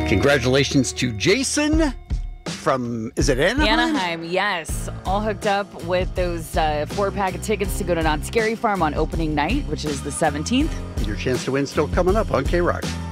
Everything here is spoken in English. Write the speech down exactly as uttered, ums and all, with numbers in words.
Congratulations to Jason from, is it Anaheim? Anaheim, yes. All hooked up with those uh, four-pack of tickets to go to Knott's Scary Farm on opening night, which is the seventeenth. Your chance to win still coming up on K-Rock.